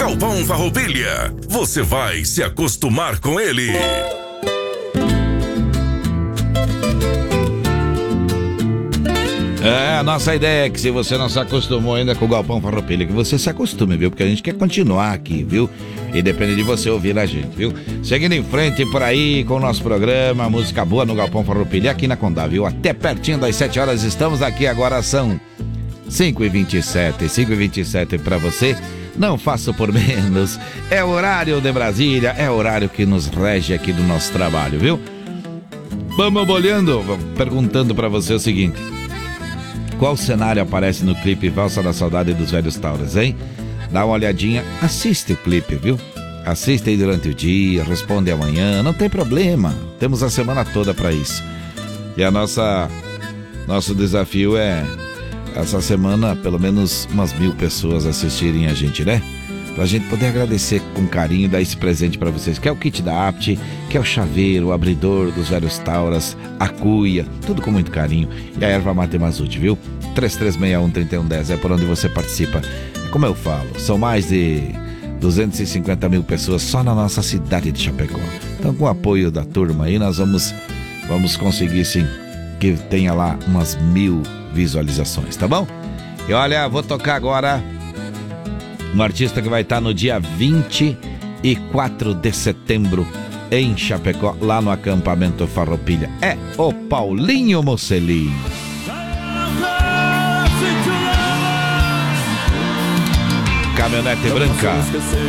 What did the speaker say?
Galpão Farroupilha. Você vai se acostumar com ele. A nossa ideia é que se você não se acostumou ainda com o Galpão Farroupilha, que você se acostume, viu? Porque a gente quer continuar aqui, viu? E depende de você ouvir a gente, viu? Seguindo em frente por aí com o nosso programa, música boa no Galpão Farroupilha, aqui na Condá, viu? Até pertinho das 7 horas estamos aqui, agora são 5h27 pra você. Não faço por menos. É o horário de Brasília, é o horário que nos rege aqui do nosso trabalho, viu? Vamos olhando, perguntando pra você o seguinte: qual cenário aparece no clipe Valsa da Saudade dos Velhos Tauras, hein? Dá uma olhadinha, assiste o clipe, viu? Assiste aí durante o dia, responde amanhã, não tem problema. Temos a semana toda pra isso. E nosso desafio é, essa semana, pelo menos umas 1000 pessoas assistirem a gente, né? Pra gente poder agradecer com carinho e dar esse presente pra vocês, que é o kit da Apt, que é o chaveiro, o abridor dos Velhos Tauras, a cuia, tudo com muito carinho. E a erva mate Mazute, viu? 3361-3110 é por onde você participa. Como eu falo, são mais de 250 mil pessoas só na nossa cidade de Chapecó. Então, com o apoio da turma aí, nós vamos conseguir sim que tenha lá umas 1000 visualizações, tá bom? E olha, vou tocar agora um artista que vai estar no dia 24 de setembro em Chapecó, lá no acampamento Farroupilha. É o Paulinho Mocelin. Caminhonete branca.